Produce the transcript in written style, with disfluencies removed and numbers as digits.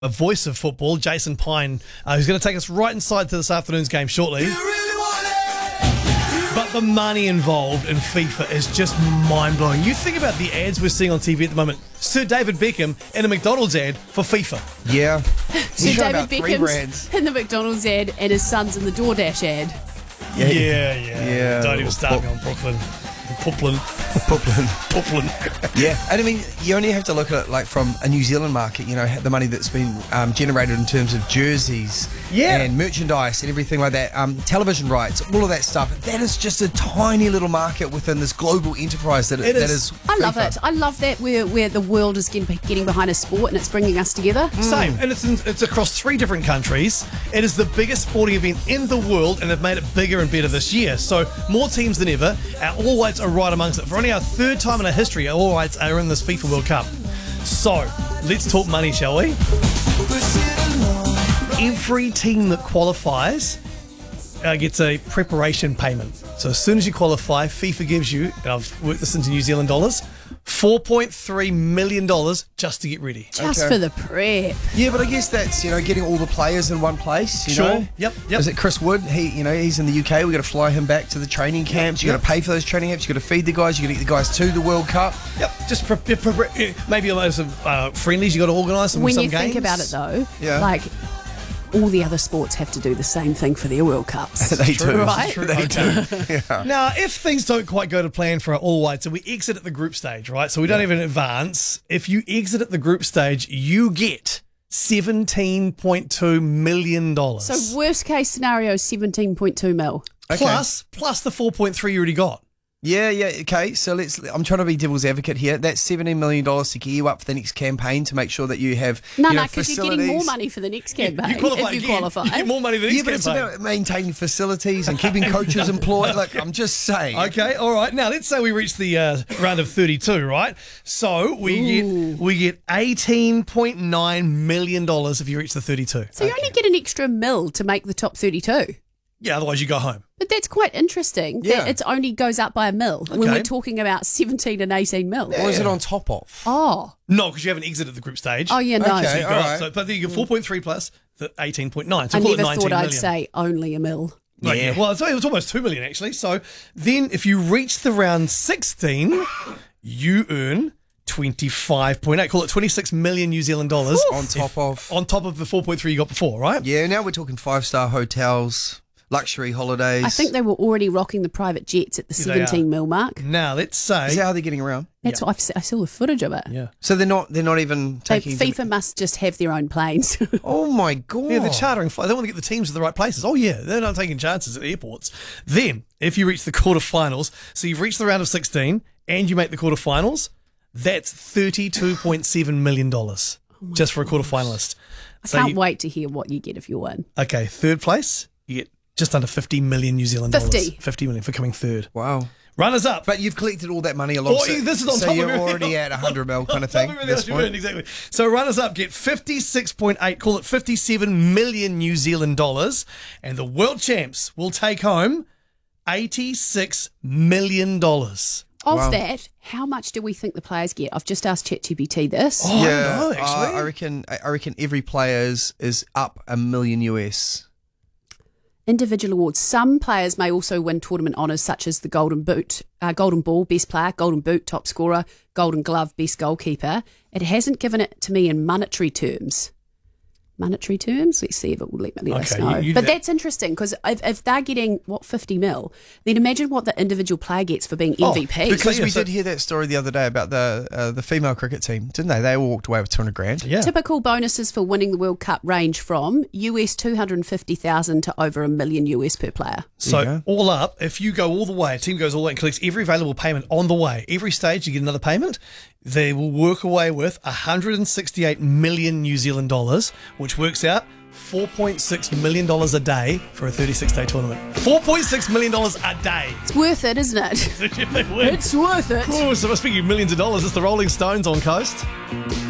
A voice of football, Jason Pine, who's going to take us right inside to this afternoon's game shortly. But the money involved in FIFA is just mind-blowing. You think about the ads we're seeing on TV at the moment. Sir David Beckham in a McDonald's ad for FIFA. Yeah. Sir David Beckham's in the McDonald's ad and his son's in the DoorDash ad. Yeah. Don't even start me on Brooklyn. Puplin. Yeah, and I mean, you only have to look at it like from a New Zealand market, you know, the money that's been generated in terms of jerseys and merchandise and everything like that, television rights, all of that stuff. That is just a tiny little market within this global enterprise that is I love it. I love that where the world is getting behind a sport and it's bringing us together. Same, and it's across 3 different countries. It is the biggest sporting event in the world, and they've made it bigger and better this year. So more teams than ever. Our All Whites are right amongst it. For only our 3rd time in our history, our All Whites are in this FIFA World Cup. So let's talk money, shall we? Every team that qualifies gets a preparation payment. So as soon as you qualify, FIFA gives you, and I've worked this into New Zealand dollars, $4.3 million just to get ready. Just for the prep. Yeah, but I guess that's, getting all the players in one place, you know? Yep. Is it Chris Wood? He's in the UK. We've got to fly him back to the training camps. You've got to pay for those training camps. You've got to feed the guys. You've got to get the guys to the World Cup. Yep. Just maybe a lot of friendlies you've got to organise some games. When you think about it, though, like, all the other sports have to do the same thing for their World Cups. They do. Right? They do. Yeah. Now, if things don't quite go to plan for our All Whites and we exit at the group stage, right, so we don't even advance, if you exit at the group stage, you get $17.2 million. So worst case scenario is 17.2 mil. Okay. Plus the 4.3 you already got. Yeah, okay. So I'm trying to be devil's advocate here. That's $17 million to gear you up for the next campaign to make sure that you have because you're getting more money for the next campaign if you qualify. You get more money for the next campaign. But it's about maintaining facilities and keeping coaches employed. Look, I'm just saying. Okay, all right. Now let's say we reach the round of 32, right? So we get $18.9 million if you reach the 32. So you only get an extra mil to make the top 32. Yeah, otherwise you go home. But that's quite interesting. Yeah. That it only goes up by a mil when we're talking about 17 and 18 mil. Or is it on top of? Oh. No, because you haven't exited the group stage. Oh, yeah, no. Okay, So you all right. but then you get 4.3 plus the 18.9. So I call it never 19 thought I'd million. say only a mil. Right, yeah. Well, it was almost 2 million actually. So then if you reach the round 16, you earn 25.8, call it 26 million New Zealand dollars on top of the 4.3 you got before, right? Yeah, now we're talking 5-star hotels, luxury holidays. I think they were already rocking the private jets at the 17 mil mark. Now let's say, is that how they're getting around? That's what I saw the footage of it. Yeah. So they're not even taking. FIFA must just have their own planes. Oh my god! Yeah, they're chartering. They want to get the teams to the right places. Oh yeah, they're not taking chances at airports. Then, if you reach the quarterfinals, so you've reached the round of 16 and you make the quarterfinals, that's $32.7 million just for a quarterfinalist. I can't wait to hear what you get if you win. Okay, 3rd place, you get just under 50 million New Zealand dollars. 50 million for coming 3rd. Wow. Runners up. But you've collected all that money along. This is on so top you're of already at 100 mil kind of thing. Exactly. So runners up get 56.8, call it 57 million New Zealand dollars, and the world champs will take home $86 million. Of that, how much do we think the players get? I've just asked ChatGPT this. Oh, yeah, I don't know, actually. I reckon every player is up $1 million US. Individual awards. Some players may also win tournament honours such as the Golden Boot, Golden Ball, Best Player, Golden Boot, Top Scorer, Golden Glove, Best Goalkeeper. It hasn't given it to me in monetary terms. Monetary terms? Let's see if it will let us know. But that's interesting because if they're getting, 50 mil, then imagine what the individual player gets for being MVP. Because we did hear that story the other day about the female cricket team, didn't they? They all walked away with 200 grand. Yeah. Typical bonuses for winning the World Cup range from US 250,000 to over $1 million US per player. So all up, if you go all the way, a team goes all the way and collects every available payment on the way, every stage you get another payment, they will work away with 168 million New Zealand dollars, which works out $4.6 million a day for a 36-day tournament. $4.6 million a day. It's worth it, isn't it? It's worth it. It's worth it. Oh, so speaking of millions of dollars, it's the Rolling Stones on Coast.